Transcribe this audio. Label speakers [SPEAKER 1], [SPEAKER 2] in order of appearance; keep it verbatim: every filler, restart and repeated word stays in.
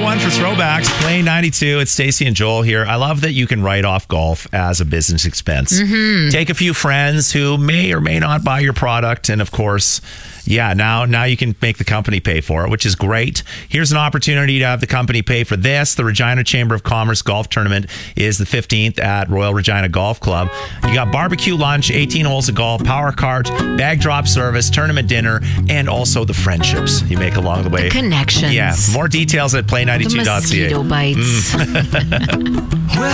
[SPEAKER 1] one for throwbacks. Play ninety-two. It's Stacey and Joel here. I love that you can write off golf as a business expense. Mm-hmm. Take a few friends who may or may not buy your product, and of course, yeah, now now you can make the company pay for it, which is great. Here's an opportunity to have the company pay for this. The Regina Chamber of Commerce Golf Tournament is the fifteenth at Royal Regina Golf Club. You got barbecue lunch, eighteen holes of golf, power cart, bag drop service, tournament dinner, and also the friendships you make along the way.
[SPEAKER 2] The connections.
[SPEAKER 1] Yeah, more details at play ninety-two dot c a.
[SPEAKER 2] The mosquito bites.
[SPEAKER 1] Mm.